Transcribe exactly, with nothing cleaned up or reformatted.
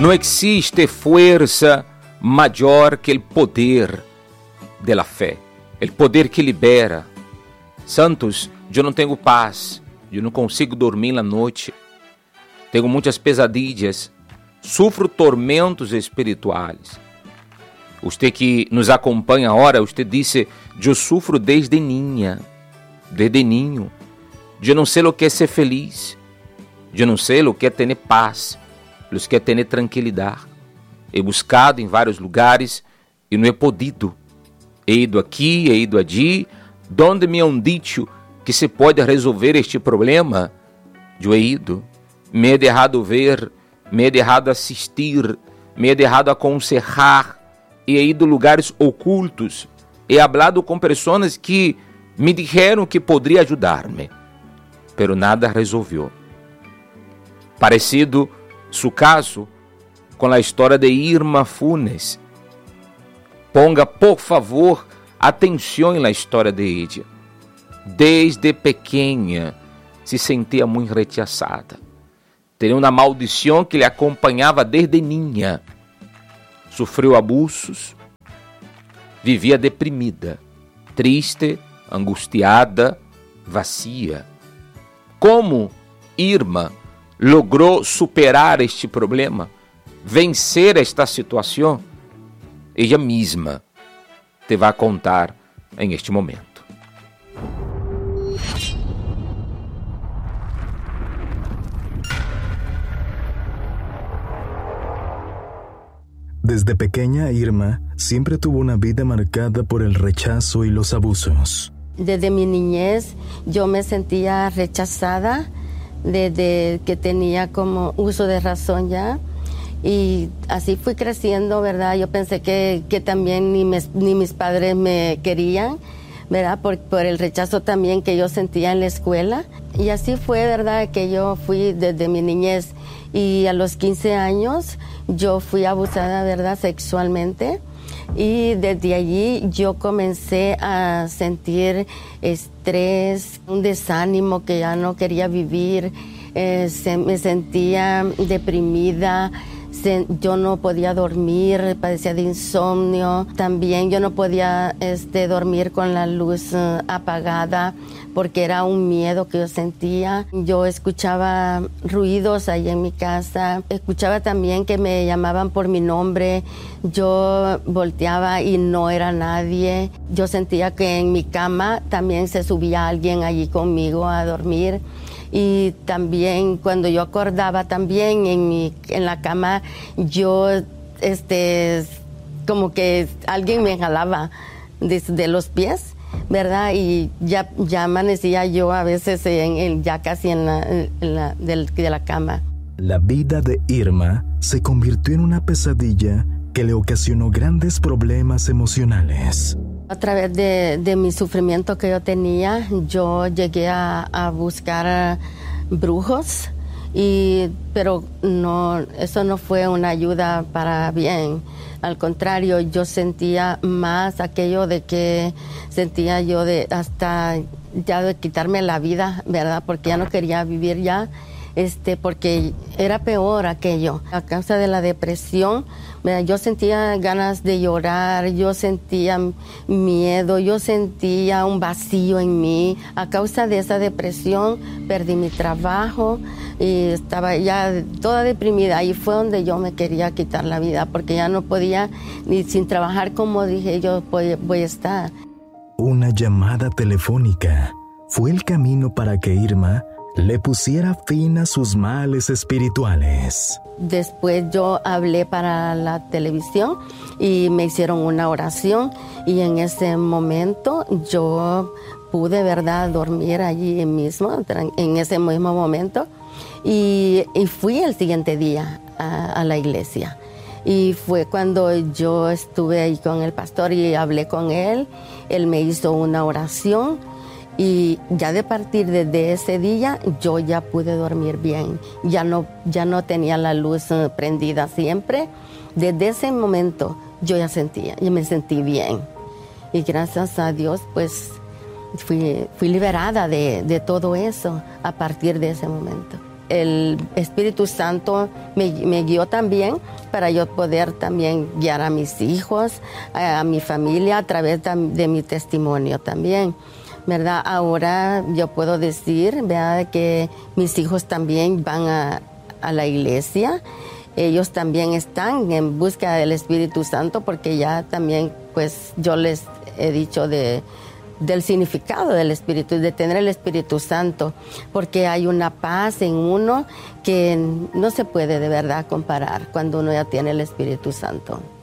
No existe fuerza mayor que el poder de la fe, el poder que libera. Santos, eu não tenho paz, eu não consigo dormir na noite, tenho muitas pesadillas, sofro tormentos espirituais. Você que nos acompanha agora, você disse, eu sofro desde niña, desde niño, eu não sei o que é ser feliz, eu não sei o que é ter paz, o que é ter tranquilidade. He buscado em vários lugares e não he podido. He ido aqui, he ido allí, donde me han dicho que se pode resolver este problema, eu he ido, me he deixado ver, me he deixado assistir, me he deixado aconselhar, e he ido a lugares ocultos, he hablado com pessoas que me dijeron que poderia ajudar-me, pero nada resolveu. Parecido su caso com a história de Irma Funes. Ponga, por favor, atenção na história de ella. Desde pequena se sentia muito rechazada. Tinha uma maldição que lhe acompanhava desde niña. Sofreu abusos, vivia deprimida, triste, angustiada, vazia. Como Irma logrou superar este problema, vencer esta situação? Ella mesma te vai contar em este momento. Desde pequeña, Irma siempre tuvo una vida marcada por el rechazo y los abusos. Desde mi niñez yo me sentía rechazada, desde que tenía como uso de razón ya. Y así fui creciendo, ¿verdad? Yo pensé que, que también ni, me, ni mis padres me querían, ¿verdad? Por, por el rechazo también que yo sentía en la escuela. Y así fue, ¿verdad? Que yo fui desde mi niñez. Y a los quince años yo fui abusada, ¿verdad? Sexualmente. Y desde allí yo comencé a sentir estrés, un desánimo que ya no quería vivir. Eh, se, me sentía deprimida. Yo no podía dormir, padecía de insomnio. También yo no podía este, dormir con la luz uh, apagada porque era un miedo que yo sentía. Yo escuchaba ruidos ahí en mi casa. Escuchaba también que me llamaban por mi nombre. Yo volteaba y no era nadie. Yo sentía que en mi cama también se subía alguien allí conmigo a dormir. Y también cuando yo acordaba también en, mi, en la cama, yo este, como que alguien me jalaba desde los pies, ¿verdad? Y ya, ya amanecía yo a veces en, en, ya casi en la, en la, de, de la cama. La vida de Irma se convirtió en una pesadilla que le ocasionó grandes problemas emocionales. A través de, de mi sufrimiento que yo tenía, yo llegué a, a buscar brujos, y, pero no, eso no fue una ayuda para bien. Al contrario, yo sentía más aquello de que sentía yo de hasta ya de quitarme la vida, ¿verdad? Porque ya no quería vivir ya. Este, porque era peor aquello. A causa de la depresión, yo sentía ganas de llorar, yo sentía miedo, yo sentía un vacío en mí. A causa de esa depresión, perdí mi trabajo y estaba ya toda deprimida. Ahí fue donde yo me quería quitar la vida, porque ya no podía, ni sin trabajar como dije yo voy, voy a estar. Una llamada telefónica fue el camino para que Irma le pusiera fin a sus males espirituales. Después yo hablé para la televisión y me hicieron una oración, y en ese momento yo pude, ¿verdad?, dormir allí mismo, en ese mismo momento, y, y fui el siguiente día a, a la iglesia. Y fue cuando yo estuve ahí con el pastor y hablé con él. Él me hizo una oración. Y ya de partir de ese día yo ya pude dormir bien, ya no, ya no tenía la luz prendida siempre. Desde ese momento yo ya sentía, y me sentí bien. Y gracias a Dios pues fui, fui liberada de, de todo eso a partir de ese momento. el Espíritu Santo me, me guió también para yo poder también guiar a mis hijos, a, a mi familia a través de, de mi testimonio también, ¿verdad? Ahora yo puedo decir, ¿verdad?, que mis hijos también van a, a la iglesia. Ellos también están en busca del Espíritu Santo porque ya también, pues, yo les he dicho de, del significado del Espíritu, de tener el Espíritu Santo, porque hay una paz en uno que no se puede de verdad comparar cuando uno ya tiene el Espíritu Santo.